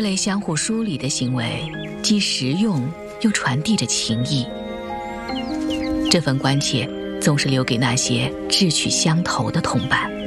类相互梳理的行为，既实用又传递着情谊。这份关切总是留给那些志趣相投的同伴。